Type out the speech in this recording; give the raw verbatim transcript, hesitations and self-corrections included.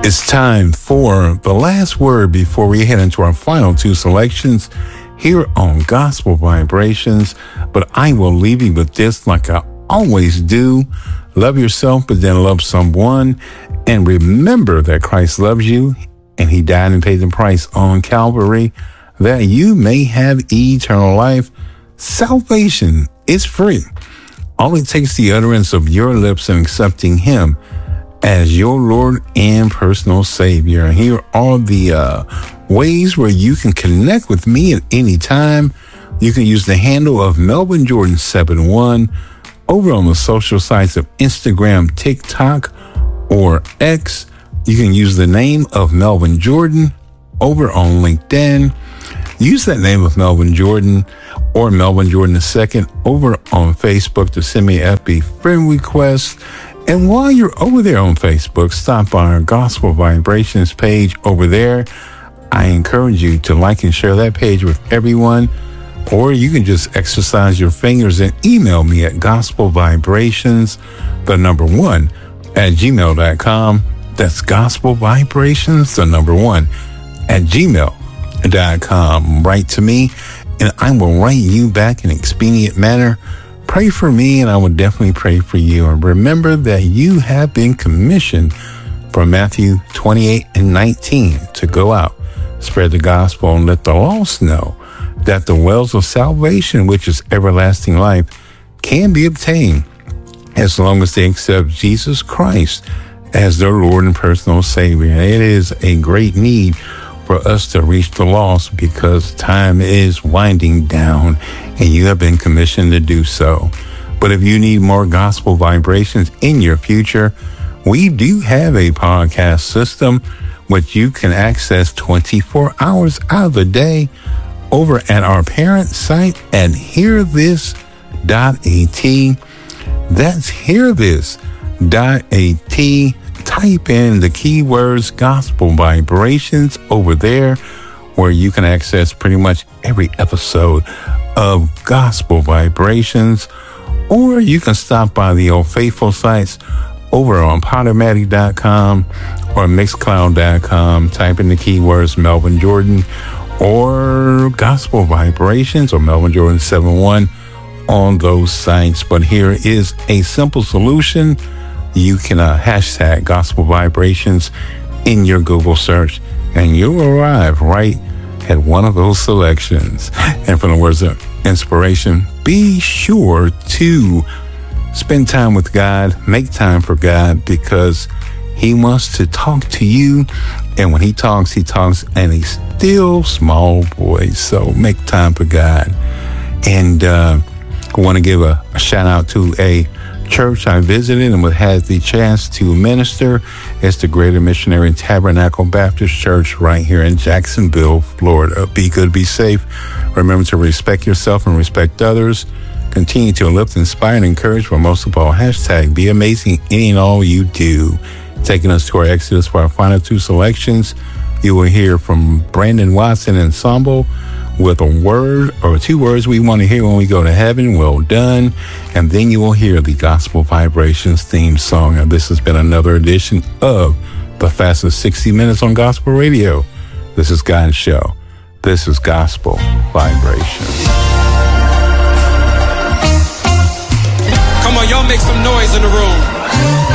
It's time for the last word before we head into our final two selections here on Gospel Vibrations. But I will leave you with this like I always do. Love yourself, but then love someone. And remember that Christ loves you and he died and paid the price on Calvary that you may have eternal life. Salvation is free. All it takes the utterance of your lips and accepting him as your Lord and personal Savior. And here are the uh, ways where you can connect with me at any time. You can use the handle of Melvin Jordan seventy-one over on the social sites of Instagram, TikTok, or X. You can use the name of Melvin Jordan over on LinkedIn. Use that name of Melvin Jordan or Melvin Jordan the second over on Facebook to send me a F B friend request. And while you're over there on Facebook, stop by our Gospel Vibrations page over there. I encourage you to like and share that page with everyone. Or you can just exercise your fingers and email me at gospelvibrations, the number one, at gmail dot com. That's Gospel Vibrations, the number one, at gmail dot com. Write to me, and I will write you back in an expedient manner. Pray for me, and I will definitely pray for you. And remember that you have been commissioned from Matthew twenty-eight and nineteen to go out, spread the gospel, and let the lost know that the wells of salvation, which is everlasting life, can be obtained as long as they accept Jesus Christ as their Lord and personal Savior. And it is a great need for us to reach the lost because time is winding down and you have been commissioned to do so. But if you need more gospel vibrations in your future, we do have a podcast system which you can access twenty-four hours out of the day over at our parent site at hear this dot a t. That's hear this dot a t. Type in the keywords Gospel Vibrations over there, where you can access pretty much every episode of Gospel Vibrations. Or you can stop by the old faithful sites over on Podomatic dot com or Mixcloud dot com. Type in the keywords Melvin Jordan or Gospel Vibrations or Melvin Jordan seventy-one on those sites. But here is a simple solution. You can uh, hashtag Gospel Vibrations in your Google search, and you'll arrive right at one of those selections. And for the words of inspiration, be sure to spend time with God, make time for God, because he wants to talk to you. And when he talks, he talks in a still small voice. So make time for God. And uh, I want to give a, a shout out to a church I visited and had the chance to minister. It's the Greater Missionary Tabernacle Baptist Church right here in Jacksonville, Florida. Be good, be safe. Remember to respect yourself and respect others. Continue to lift, inspire, and encourage, but most of all, hashtag be amazing in all you do. Taking us to our Exodus for our final two selections, you will hear from Brandon Watson Ensemble with a word or two words we want to hear when we go to heaven. Well done. And then you will hear the Gospel Vibrations theme song. And this has been another edition of the fastest sixty minutes on gospel radio. This is God's show. This is Gospel Vibrations. Come on, y'all make some noise in the room.